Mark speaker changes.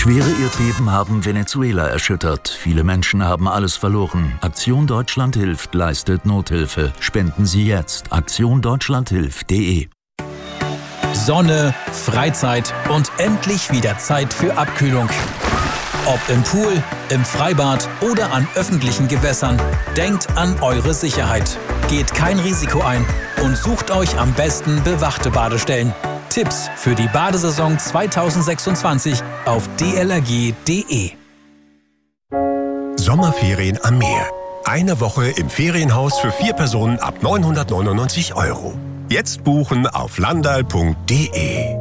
Speaker 1: Schwere Erdbeben haben Venezuela erschüttert. Viele Menschen haben alles verloren. Aktion Deutschland hilft leistet Nothilfe. Spenden Sie jetzt. aktiondeutschlandhilft.de.
Speaker 2: Sonne, Freizeit und endlich wieder Zeit für Abkühlung. Ob im Pool, im Freibad oder an öffentlichen Gewässern, denkt an eure Sicherheit. Geht kein Risiko ein und sucht euch am besten bewachte Badestellen. Tipps für die Badesaison 2026 auf dlrg.de.
Speaker 3: Sommerferien am Meer. Eine Woche im Ferienhaus für 4 Personen ab 999 €. Jetzt buchen auf landal.de.